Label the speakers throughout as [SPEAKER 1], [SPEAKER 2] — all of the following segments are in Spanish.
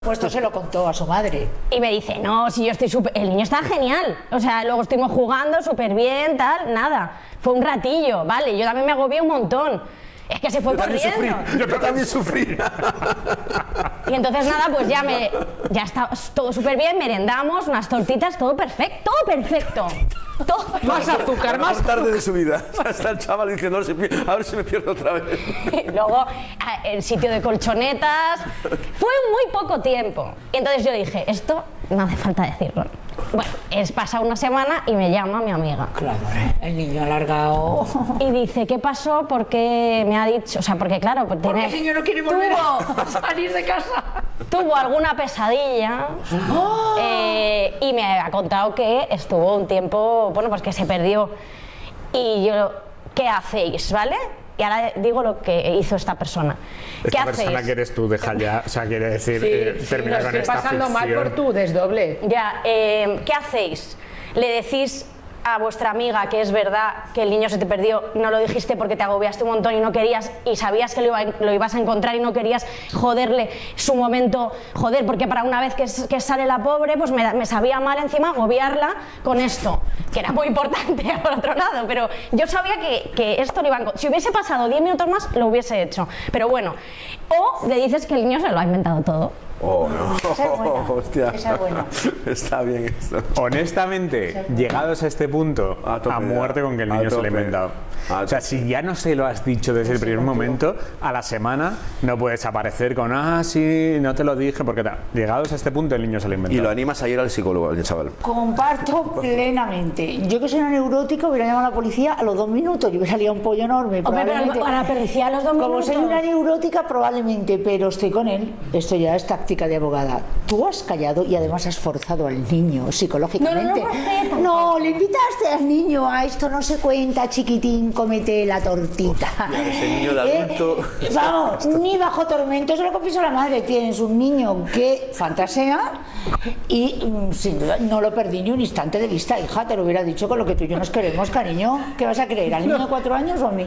[SPEAKER 1] Pues esto se lo contó a su madre.
[SPEAKER 2] Y me dice, no, si yo estoy súper... El niño está genial. O sea, luego estuvimos jugando súper bien, tal, nada. Fue un ratillo, vale, yo también me agobié un montón. Es que se fue corriendo.
[SPEAKER 3] Yo también sufrí.
[SPEAKER 2] Y entonces nada, pues ya está todo súper bien, merendamos, unas tortitas, todo perfecto, todo perfecto. Todo perfecto.
[SPEAKER 1] Más azúcar, más
[SPEAKER 3] tarde de su vida. Está el chaval diciendo, a ver si me pierdo otra vez.
[SPEAKER 2] Y luego, el sitio de colchonetas. Fue muy poco tiempo. Y entonces yo dije, esto no hace falta decirlo. Bueno, pasa una semana y me llama mi amiga.
[SPEAKER 1] Claro, el niño alargado.
[SPEAKER 2] Y dice, ¿qué pasó? Porque me ha dicho, o sea, porque claro, pues
[SPEAKER 1] porque el niño no quiere volver a salir de casa.
[SPEAKER 2] Tuvo alguna pesadilla y me ha contado que estuvo un tiempo, bueno, pues que se perdió. Y yo, ¿qué hacéis? ¿Vale? Y ahora digo lo que hizo esta persona. ¿Qué hacéis?
[SPEAKER 4] Esta persona que eres tú, deja ya, o sea, quiere decir, termina con esta ficción.
[SPEAKER 1] Estoy pasando mal por tu desdoble.
[SPEAKER 2] Ya, ¿qué hacéis? ¿Le decís a vuestra amiga que es verdad que el niño se te perdió, no lo dijiste porque te agobiaste un montón y no querías, y sabías que lo ibas a encontrar y no querías joderle su momento, joder, porque para una vez que sale la pobre, pues me sabía mal encima agobiarla con esto, que era muy importante por otro lado, pero yo sabía que esto lo iba a encontrar. Si hubiese pasado 10 minutos más, lo hubiese hecho, pero bueno. O le dices que el niño se lo ha inventado todo.
[SPEAKER 3] Oh, no.
[SPEAKER 1] Esa es buena.
[SPEAKER 3] Hostia.
[SPEAKER 1] Esa es buena.
[SPEAKER 3] Está bien esto.
[SPEAKER 4] Honestamente, llegados a este punto, a muerte con que el niño se lo ha inventado. O sea, si ya no se lo has dicho desde el primer momento, a la semana no puedes aparecer con, sí, no te lo dije, porque llegados a este punto el niño se lo ha inventado.
[SPEAKER 3] Y lo animas a ir al psicólogo, el chaval.
[SPEAKER 1] Comparto plenamente. Yo que soy una neurótica hubiera llamado a la policía a los 2 minutos y hubiera liado un pollo enorme.
[SPEAKER 2] Hombre, pero a la policía a los 2 minutos.
[SPEAKER 1] Como soy una neurótica probablemente, pero estoy con él. Esto ya es táctica de abogada. Tú has callado y además has forzado al niño psicológicamente. No, le invitaste al niño a esto no se cuenta, chiquitín, cómete la tortita.
[SPEAKER 3] Hostia, ese niño de adulto.
[SPEAKER 1] Vamos, ni bajo tormento, eso lo confieso la madre. Tienes un niño que fantasea y sin duda no lo perdí ni un instante de vista. Hija, te lo hubiera dicho con lo que tú y yo nos queremos, cariño. ¿Qué vas a creer? ¿Al niño de 4 años o a mí?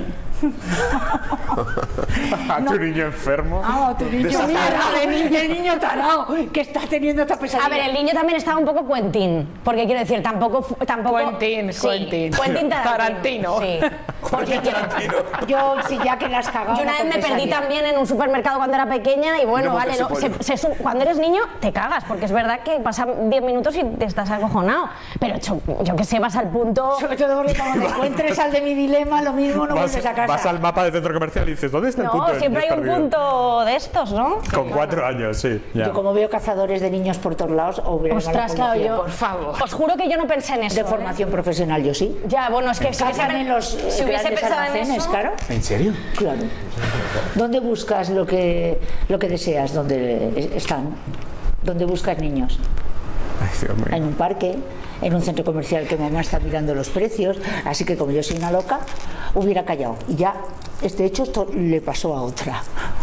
[SPEAKER 4] ¿A tu niño enfermo?
[SPEAKER 1] Ah, tu niño el niño tarao que está teniendo esta pesadilla.
[SPEAKER 2] A ver, el niño también estaba un poco Quentin, porque quiero decir, tampoco
[SPEAKER 1] Quentin
[SPEAKER 2] Tarantino. Sí. Porque
[SPEAKER 1] yo sí, ya que las cagado.
[SPEAKER 2] Yo una vez me perdí también en un supermercado cuando era pequeña y bueno, vale, cuando eres niño te cagas, porque es verdad que pasan 10 minutos y te estás acojonado, pero yo que sé, vas al punto.
[SPEAKER 1] Sobre todo porque cuando te encuentres al de mi dilema, lo mismo no vuelves a casa.
[SPEAKER 4] Vas al mapa del centro comercial y dices, ¿dónde está el punto?
[SPEAKER 2] No, siempre hay un punto de estos, ¿no?
[SPEAKER 4] Con 4 años, sí. Ya.
[SPEAKER 1] Yo como veo cazadores de niños por todos lados,
[SPEAKER 2] ostras, claro, yo,
[SPEAKER 1] por favor.
[SPEAKER 2] Os juro que yo no pensé en eso.
[SPEAKER 1] De formación profesional, yo sí.
[SPEAKER 2] Ya, bueno, es que si hubiese pensado en eso.
[SPEAKER 1] Claro.
[SPEAKER 4] ¿En serio?
[SPEAKER 1] Claro. ¿Dónde buscas lo que deseas? ¿Dónde están? ¿Dónde buscas niños?
[SPEAKER 4] Ay, Dios mío.
[SPEAKER 1] En un parque, en un centro comercial que mamá está mirando los precios, así que como yo soy una loca, hubiera callado. Y ya, este hecho esto le pasó a otra.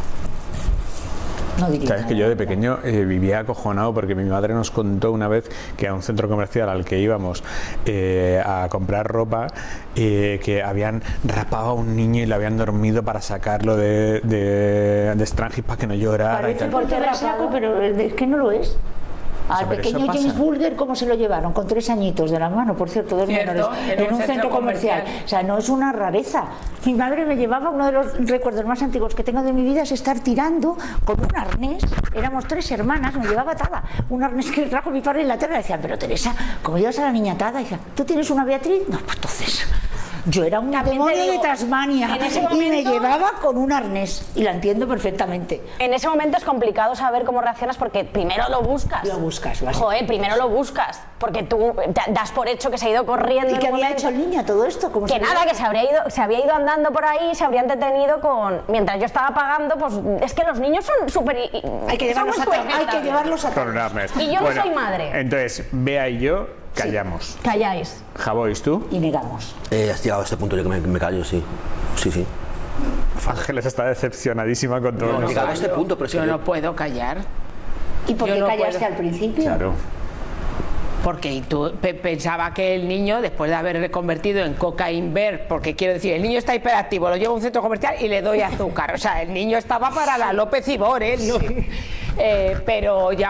[SPEAKER 1] No diría
[SPEAKER 4] Sabes
[SPEAKER 1] nada.
[SPEAKER 4] que yo de pequeño vivía acojonado porque mi madre nos contó una vez que a un centro comercial al que íbamos a comprar ropa que habían rapado a un niño y le habían dormido para sacarlo de Strangis para que no llorara.
[SPEAKER 1] Parece porque rasaco, pero es que no lo es. Al pequeño James Bulger, ¿cómo se lo llevaron? Con 3 añitos de la mano, por cierto, 2 menores, en un centro comercial. O sea, no es una rareza. Mi madre me llevaba, uno de los recuerdos más antiguos que tengo de mi vida es estar tirando con un arnés. Éramos 3 hermanas, me llevaba atada. Un arnés que trajo mi padre en la tierra. Decían, pero Teresa, ¿cómo llevas a la niña atada? Decía, ¿tú tienes una Beatriz? No, pues entonces. Yo era una demonio de Tasmania y me llevaba con un arnés y la entiendo perfectamente.
[SPEAKER 2] En ese momento es complicado saber cómo reaccionas porque primero lo buscas.
[SPEAKER 1] Lo buscas, ¿vale?
[SPEAKER 2] Joder, primero lo buscas porque tú das por hecho que se ha ido corriendo.
[SPEAKER 1] ¿Y qué había hecho el niño todo esto?
[SPEAKER 2] Que nada, que se había ido andando por ahí y se habría entretenido con... Mientras yo estaba pagando, pues es que los niños son súper...
[SPEAKER 1] Hay que llevarlos a todos.
[SPEAKER 2] Y yo no soy madre.
[SPEAKER 4] Entonces, Bea y yo callamos.
[SPEAKER 2] Calláis.
[SPEAKER 4] Javois, ¿tú?
[SPEAKER 1] Y negamos.
[SPEAKER 3] Has llegado a este punto yo que me callo, sí. Sí.
[SPEAKER 4] Ángeles está decepcionadísima con todo.
[SPEAKER 3] No, llegado a este punto, pero
[SPEAKER 5] yo no puedo callar.
[SPEAKER 1] ¿Y por qué callaste al principio?
[SPEAKER 4] Claro.
[SPEAKER 5] Porque tú pensaba que el niño, después de haber reconvertido en cocainber, porque quiero decir, el niño está hiperactivo, lo llevo a un centro comercial y le doy azúcar. O sea, el niño estaba para la López Ibor, ¿eh? No. pero ya